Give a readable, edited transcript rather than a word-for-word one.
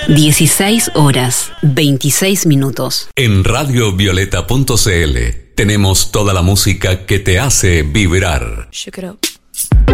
16 horas, 26 minutos. En radiovioleta.cl tenemos toda la música que te hace vibrar.